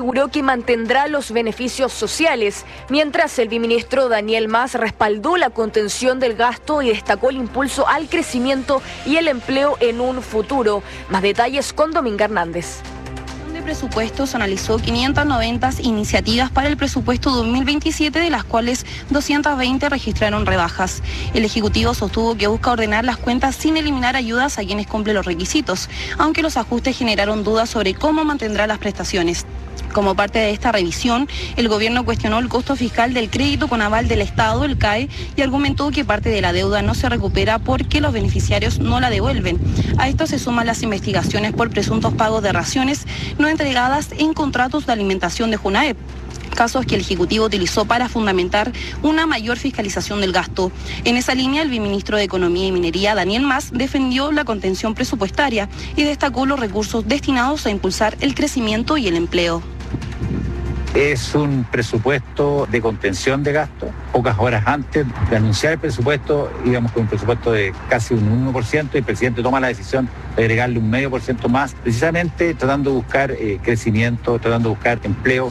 aseguró que mantendrá los beneficios sociales, mientras el viceministro Daniel Mas respaldó la contención del gasto y destacó el impulso al crecimiento y el empleo en un futuro. Más detalles con Dominga Hernández. De presupuestos analizó 590 iniciativas para el presupuesto 2027, de las cuales 220 registraron rebajas. El Ejecutivo sostuvo que busca ordenar las cuentas sin eliminar ayudas a quienes cumplen los requisitos, aunque los ajustes generaron dudas sobre cómo mantendrá las prestaciones. Como parte de esta revisión, el gobierno cuestionó el costo fiscal del crédito con aval del Estado, el CAE, y argumentó que parte de la deuda no se recupera porque los beneficiarios no la devuelven. A esto se suman las investigaciones por presuntos pagos de raciones no entregadas en contratos de alimentación de Junaep, casos que el Ejecutivo utilizó para fundamentar una mayor fiscalización del gasto. En esa línea, el viceministro de Economía y Minería, Daniel Mas, defendió la contención presupuestaria y destacó los recursos destinados a impulsar el crecimiento y el empleo. Es un presupuesto de contención de gastos. Pocas horas antes de anunciar el presupuesto, íbamos con un presupuesto de casi un 1%, y el presidente toma la decisión de agregarle un 0,5% más, precisamente tratando de buscar crecimiento, tratando de buscar empleo.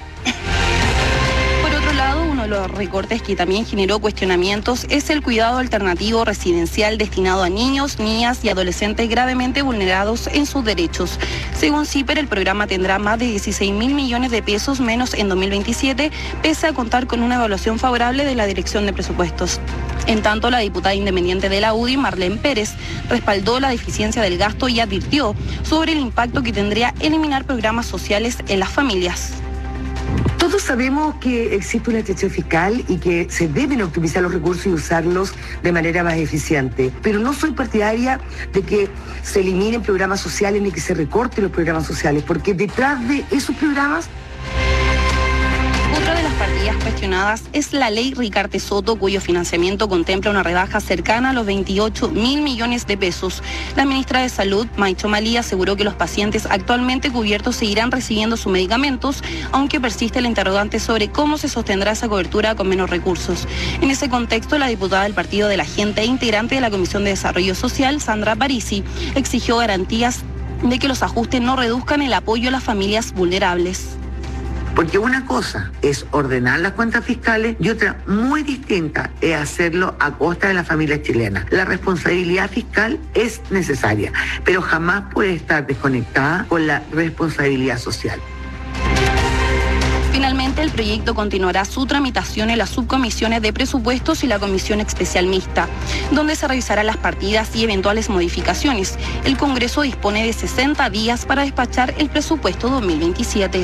Los recortes que también generó cuestionamientos es el cuidado alternativo residencial destinado a niños, niñas y adolescentes gravemente vulnerados en sus derechos. Según CIPER, el programa tendrá más de 16.000 millones de pesos menos en 2027, pese a contar con una evaluación favorable de la Dirección de Presupuestos. En tanto, la diputada independiente de la UDI, Marlene Pérez, respaldó la deficiencia del gasto y advirtió sobre el impacto que tendría eliminar programas sociales en las familias. Todos sabemos que existe una estrechez fiscal y que se deben optimizar los recursos y usarlos de manera más eficiente. Pero no soy partidaria de que se eliminen programas sociales ni que se recorten los programas sociales, porque detrás de esos programas... Otra de las partidas cuestionadas es la ley Ricarte Soto, cuyo financiamiento contempla una rebaja cercana a los 28.000 millones de pesos. La ministra de Salud, Maicho Malí, aseguró que los pacientes actualmente cubiertos seguirán recibiendo sus medicamentos, aunque persiste la interrogante sobre cómo se sostendrá esa cobertura con menos recursos. En ese contexto, la diputada del Partido de la Gente e integrante de la Comisión de Desarrollo Social, Sandra Parisi, exigió garantías de que los ajustes no reduzcan el apoyo a las familias vulnerables. Porque una cosa es ordenar las cuentas fiscales y otra muy distinta es hacerlo a costa de las familias chilenas. La responsabilidad fiscal es necesaria, pero jamás puede estar desconectada con la responsabilidad social. Finalmente, el proyecto continuará su tramitación en las subcomisiones de presupuestos y la comisión especial mixta, donde se revisarán las partidas y eventuales modificaciones. El Congreso dispone de 60 días para despachar el presupuesto 2027.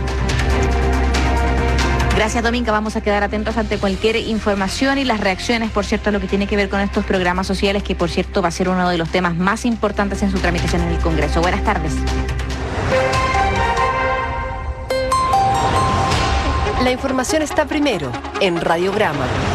Gracias, Dominga. Vamos a quedar atentos ante cualquier información y las reacciones, por cierto, a lo que tiene que ver con estos programas sociales, que por cierto va a ser uno de los temas más importantes en su tramitación en el Congreso. Buenas tardes. La información está primero en Radiograma.